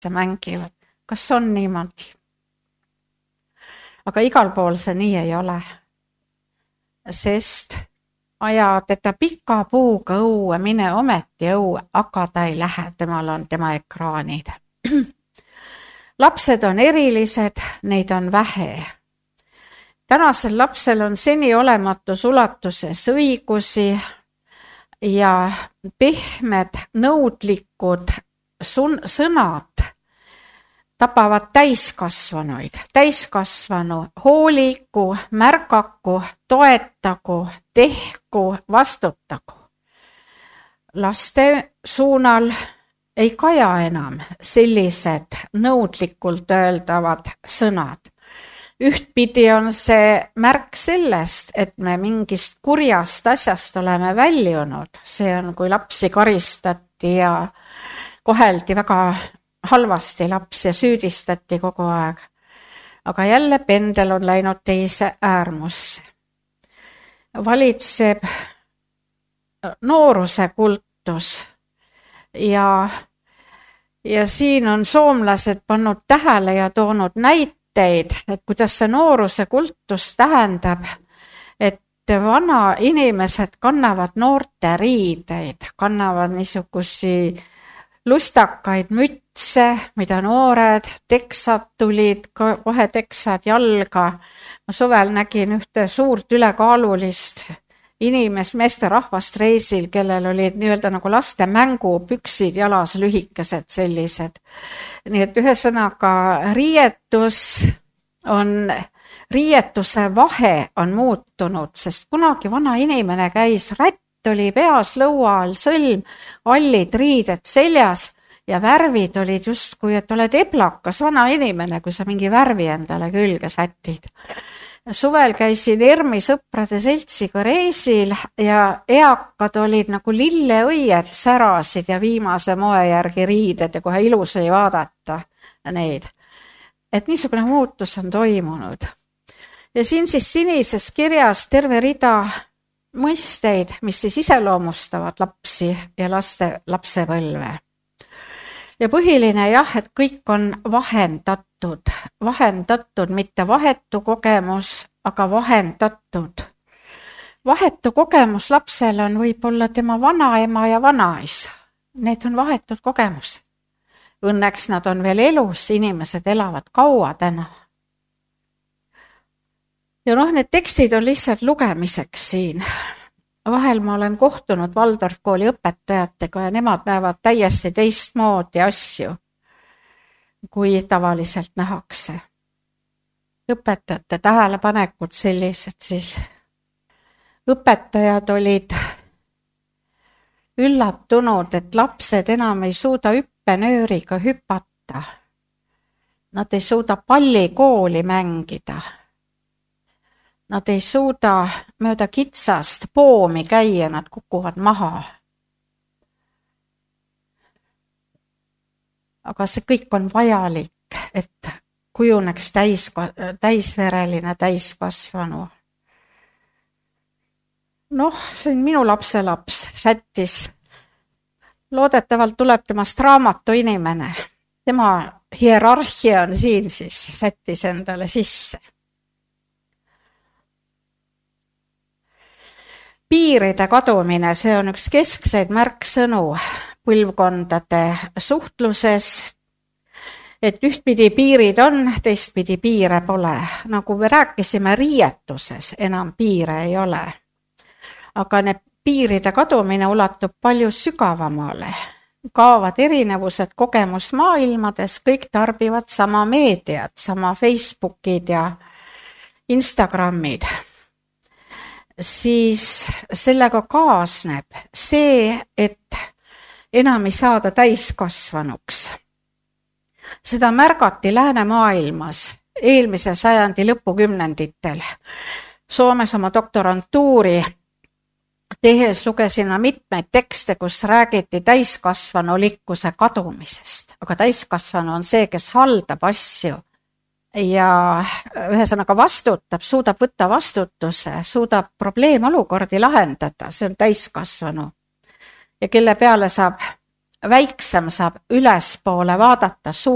mängivad. Kas on niimoodi? Aga igal pool see nii ei ole. Sest ajad, et ta pika puuga õue, mine ometi õue, aga ta ei lähe, temal on tema ekraanid. Lapsed on erilised, neid on vähe. Tänasel lapsel on seni olematus ulatuses õigusi ja pehmed, nõudlikud sõnad tapavad täiskasvanuid. Täiskasvanu hooliku, märkaku, toetagu, tehku, vastutagu. Laste suunal ei kaja enam sellised nõudlikult öeldavad sõnad. Ühtpidi on see märk sellest, et me mingist kurjast asjast oleme väljunud. See on, kui lapsi karistati ja koheldi väga halvasti lapsi ja süüdistati kogu aeg. Aga jälle pendel on läinud teise äärmusse. Valitseb nooruse kultus ja siin on soomlased pannud tähele ja toonud näiteid, et kuidas see nooruse kultus tähendab, et vana inimesed kannavad noorte riideid, kannavad niisugusi lustakaid mütse, mida noored, teksad tulid, kohe teksad jalga. Ma suvel nägin ühte suurt ülekaalulist meesterahvast reisil, kellel olid nii-öelda nagu laste mängupüksid jalas lühikesed sellised. Nii et ühesõnaga riietuse vahe on muutunud, sest kunagi vana inimene käis, rätt oli peas, lõua all sõlm, allid riided seljas ja värvid olid justkui, et oled eblakas vana inimene, kui sa mingi värvi endale külge sätid. Suvel käisin ERMi sõprade seltsiga reisil ja eakad olid nagu lilleõied, särasid ja viimase moe järgi riided ja kohe ilus ei vaadata neid. Et niisugune muutus on toimunud. Ja siin siis sinises kirjas terve rida mõisteid, mis siis iseloomustavad lapsi ja lapsepõlve. Ja põhiline jah, et kõik on vahendatud, mitte vahetu kogemus, aga vahendatud. Vahetu kogemus lapsel on võib-olla tema vanaema ja vanaisa. Need on vahetud kogemused. Õnneks nad on veel elus, inimesed elavad kaua täna. Ja need tekstid on lihtsalt lugemiseks siin. Vahel ma olen kohtunud Waldorf kooli õpetajatega ja nemad näevad täiesti teistmoodi asju, kui tavaliselt nähakse. Õpetajate tähelepanekud sellised siis. Õpetajad olid üllatunud, et lapsed enam ei suuda hüppenööriga hüpata. Nad ei suuda pallikooli mängida. Nad ei suuda mööda kitsast poomi käia, nad kukuvad maha. Aga see kõik on vajalik, et kujuneks täisvereline täiskasvanu. See on minu lapselaps, sättis. Loodetavalt tuleb temast raamatu inimene. Tema hierarhia on siin siis, sättis endale sisse. Piiride kadumine, see on üks keskseid märksõnu põlvkondade suhtluses, et ühtpidi piirid on, teistpidi piire pole. Nagu me rääkisime riietuses, enam piire ei ole. Aga need piiride kadumine ulatub palju sügavamale. Kaovad erinevused kogemusmaailmades, kõik tarbivad sama meediat, sama Facebookid ja Instagramid. Siis sellega kaasneb see, et enam ei saada täiskasvanuks. Seda märgati läänemaailmas eelmise sajandi lõpukümnenditel. Soomes oma doktorantuuri tehes lugesin mitmeid tekste, kus räägiti täiskasvanulikkuse kadumisest. Aga täiskasvanu on see, kes haldab asju ja ühesõnaga vastutab, suudab võtta vastutuse, suudab probleemolukordi lahendada, see on täiskasvanu. Ja kelle peale väiksem saab ülespoole vaadata,